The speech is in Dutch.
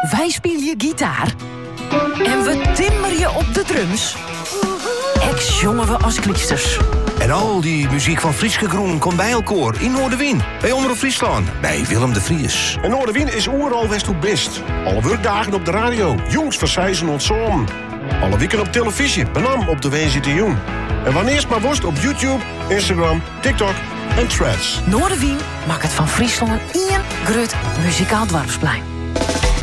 Wij spelen je gitaar. En we timmeren je op de drums. Ex jongen we als klieksters. En al die muziek van Frieske Groen komt bij elkaar in Noorderwien. Bij Omroep Friesland, bij Willem de Vries. En Noorderwien is overal west hoe best. Alle werkdagen op de radio, jongs verzeizen ontzoom. Alle weken op televisie, benam op de WNZT. En wanneer maar worst op YouTube, Instagram, TikTok en Threads. Noorderwien maakt het van Friesland één grut muzikaal dorpsplein.